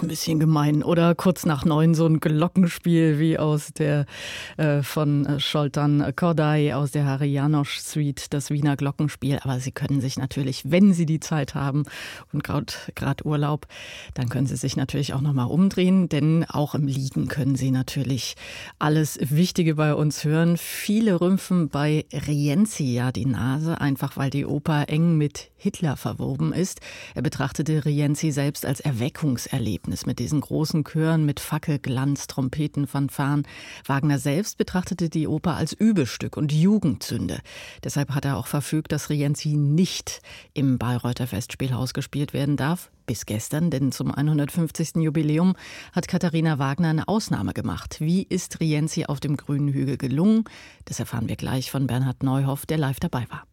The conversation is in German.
ist ein bisschen gemein. Oder kurz nach 9 so ein Glockenspiel wie von Zoltán Kodály aus der Harry János Suite, das Wiener Glockenspiel. Aber Sie können sich natürlich, wenn Sie die Zeit haben und gerade Urlaub, dann können Sie sich natürlich auch nochmal umdrehen, denn auch im Liegen können Sie natürlich alles Wichtige bei uns hören. Viele rümpfen bei Rienzi ja die Nase, einfach weil die Oper eng mit Hitler verwoben ist. Er betrachtete Rienzi selbst als Erweckungserlebnis mit diesen großen Chören, mit Fackelglanz, Trompeten, Fanfaren. Wagner selbst betrachtete die Oper als Übelstück und Jugendsünde. Deshalb hat er auch verfügt, dass Rienzi nicht im Bayreuther Festspielhaus gespielt werden darf. Bis gestern, denn zum 150. Jubiläum hat Katharina Wagner eine Ausnahme gemacht. Wie ist Rienzi auf dem grünen Hügel gelungen? Das erfahren wir gleich von Bernhard Neuhoff, der live dabei war.